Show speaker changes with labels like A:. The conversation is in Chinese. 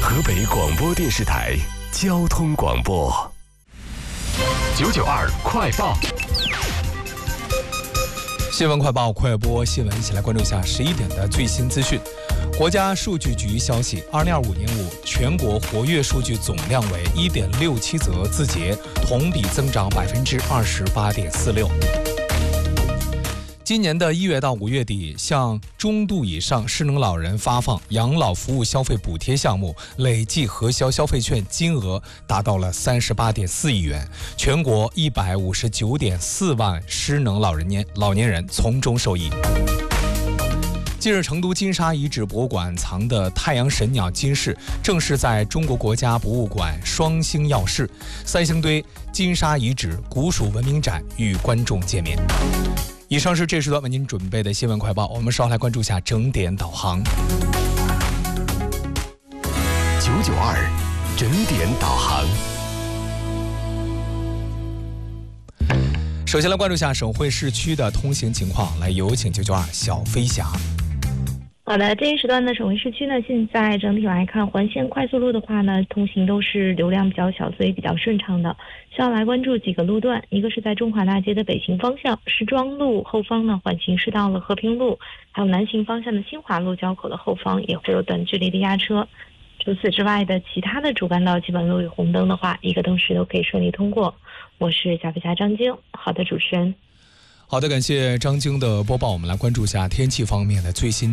A: 河北广播电视台交通广播992快报。
B: 新闻快报，快播新闻，一起来关注一下11点的最新资讯。国家数据局消息，2025年全国活跃数据总量为 1.67 则字节，同比增长 28.46%。今年的1月到5月底，向中度以上失能老人发放养老服务消费补贴项目累计核销消费券金额达到了 38.4亿元，全国159.4万失能老年人从中受益。近日，成都金沙遗址博物馆藏的太阳神鸟金饰正式在中国国家博物馆双星耀世三星堆金沙遗址古蜀文明展与观众见面。以上是这时段为您准备的新闻快报，我们稍后来关注一下整点导航。
A: 992整点导航。
B: 首先来关注一下省会市区的通行情况，来有请992小飞侠。
C: 好的，这一时段的省会市区呢，现在整体来看，环线快速路的话呢，通行都是流量比较小，所以比较顺畅的。需要来关注几个路段，一个是在中华大街的北行方向，石庄路后方呢缓行驶到了和平路，还有南行方向的新华路交口的后方也会有短距离的压车。除此之外的其他的主干道基本路与红灯的话，一个灯时都可以顺利通过。我是小飞侠张晶。好的，主持人。
B: 好的，感谢张晶的播报。我们来关注一下天气方面的最新